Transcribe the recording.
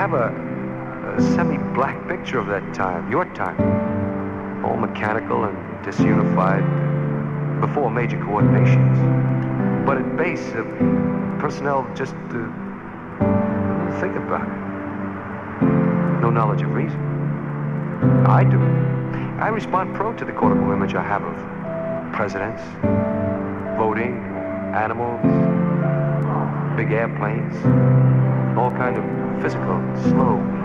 have a semi-black picture of that time, your time. All mechanical and disunified before major coordinations. But at base, personnel just think about it. No knowledge of reason. I do. I respond pro to the cortical image I have of presidents, voting, animals, big airplanes, all kind of physical, slow,